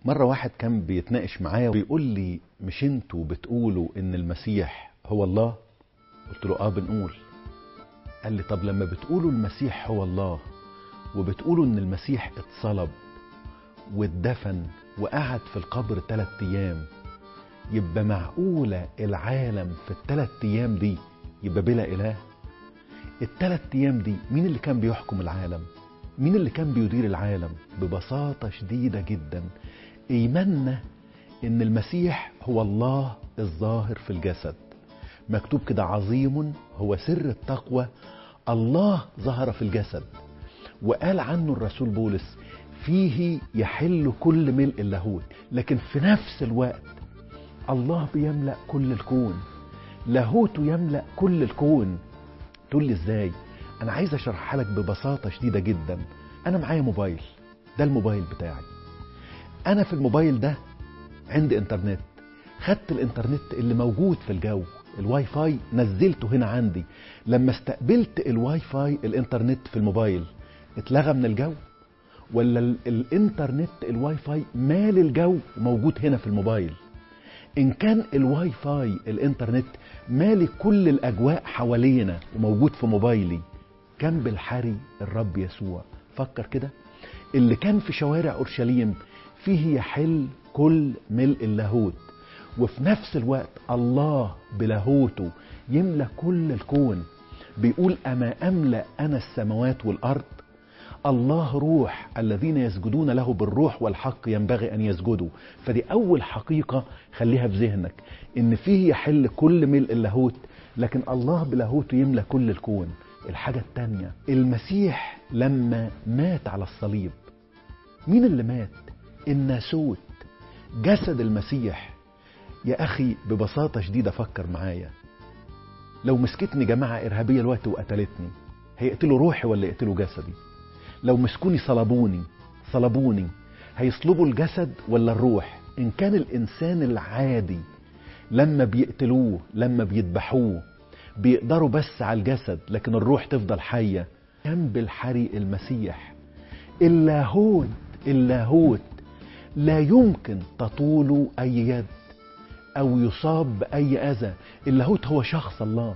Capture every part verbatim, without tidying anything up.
مرة واحد كان بيتناقش معايا وبيقول لي مش انتوا بتقولوا ان المسيح هو الله؟ قلت له اه بنقول. قال لي طب لما بتقولوا المسيح هو الله وبتقولوا ان المسيح اتصلب واتدفن وقعد في القبر ثلاث ايام، يبقى معقولة العالم في الثلاث ايام دي يبقى بلا اله؟ الثلاث ايام دي مين اللي كان بيحكم العالم؟ مين اللي كان بيدير العالم؟ ببساطة شديدة جدا ايماننا ان المسيح هو الله الظاهر في الجسد. مكتوب كده عظيم هو سر التقوى الله ظهر في الجسد، وقال عنه الرسول بولس فيه يحل كل ملء اللاهوت. لكن في نفس الوقت الله بيملأ كل الكون، لاهوته يملأ كل الكون. تقول لي ازاي؟ انا عايز اشرحها لك ببساطة شديدة جدا. انا معايا موبايل، ده الموبايل بتاعي. انا في الموبايل ده عندي انترنت، خدت الانترنت اللي موجود في الجو، الواي فاي نزلته هنا عندي. لما استقبلت الواي فاي الانترنت في الموبايل اتلغى من الجو، ولا ال- الانترنت الواي فاي مال الجو موجود هنا في الموبايل؟ ان كان الواي فاي الانترنت مالي كل الاجواء حوالينا وموجود في موبايلي، كان بالحري الرب يسوع. فكر كده، اللي كان في شوارع اورشليم فيه يحل كل ملء اللاهوت، وفي نفس الوقت الله بلاهوته يملأ كل الكون. بيقول أما أملأ أنا السماوات والأرض. الله روح، الذين يسجدون له بالروح والحق ينبغي أن يسجدوا. فدي أول حقيقة خليها في ذهنك، إن فيه يحل كل ملء اللاهوت، لكن الله بلاهوته يملأ كل الكون. الحاجة التانية، المسيح لما مات على الصليب، مين اللي مات؟ الناسوت، جسد المسيح. يا أخي ببساطة شديدة فكر معايا، لو مسكتني جماعة إرهابية الوقت وقتلتني، هيقتلوا روحي ولا يقتلوا جسدي؟ لو مسكوني صلبوني صلبوني هيصلبوا الجسد ولا الروح؟ إن كان الإنسان العادي لما بيقتلوه لما بيذبحوه بيقدروا بس على الجسد، لكن الروح تفضل حية. كان بالحري المسيح. اللاهوت اللاهوت لا يمكن تطول أي يد أو يصاب بأي أذى. اللاهوت هو شخص الله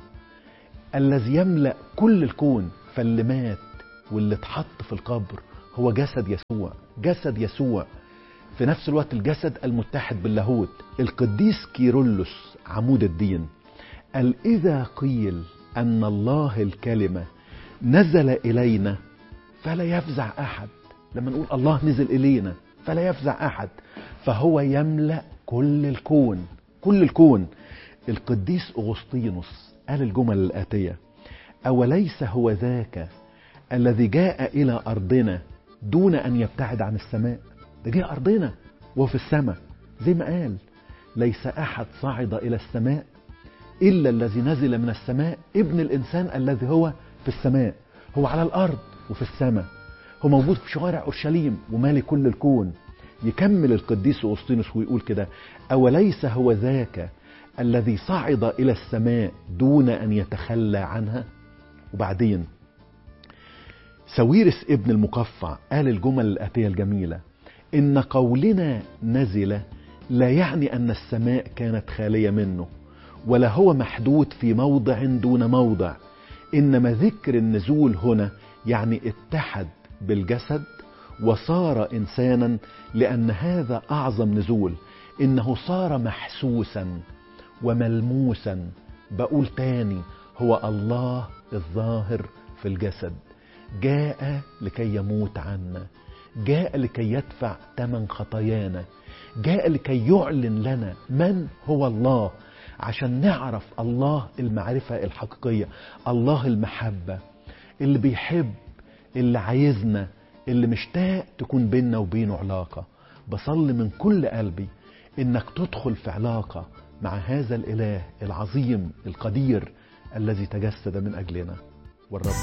الذي يملأ كل الكون. فاللي مات واللي اتحط في القبر هو جسد يسوع، جسد يسوع في نفس الوقت الجسد المتحد باللاهوت. القديس كيرلس عمود الدين قال إذا قيل أن الله الكلمة نزل إلينا فلا يفزع أحد. لما نقول الله نزل إلينا فلا يفزع أحد، فهو يملأ كل الكون، كل الكون. القديس أغسطينوس قال الجمل الآتية: أوليس هو ذاك الذي جاء إلى أرضنا دون أن يبتعد عن السماء؟ ده جاء أرضنا وهو في السماء، زي ما قال ليس أحد صعد إلى السماء إلا الذي نزل من السماء، ابن الإنسان الذي هو في السماء. هو على الأرض وفي السماء، هو موجود في شوارع أورشليم ومالي كل الكون. يكمل القديس أغسطينوس ويقول كده: أوليس هو ذاك الذي صعد إلى السماء دون أن يتخلى عنها؟ وبعدين ساويرس ابن المقفع قال الجمل الآتية الجميلة: إن قولنا نزل لا يعني أن السماء كانت خالية منه، ولا هو محدود في موضع دون موضع، إنما ذكر النزول هنا يعني اتحد بالجسد وصار إنسانا، لأن هذا أعظم نزول، إنه صار محسوسا وملموسا. بقول تاني، هو الله الظاهر في الجسد، جاء لكي يموت عنا، جاء لكي يدفع ثمن خطايانا، جاء لكي يعلن لنا من هو الله، عشان نعرف الله المعرفة الحقيقية، الله المحبة اللي بيحب، اللي عايزنا، اللي مشتاق تكون بيننا وبينه علاقة. بصلي من كل قلبي انك تدخل في علاقة مع هذا الإله العظيم القدير الذي تجسد من أجلنا. والرب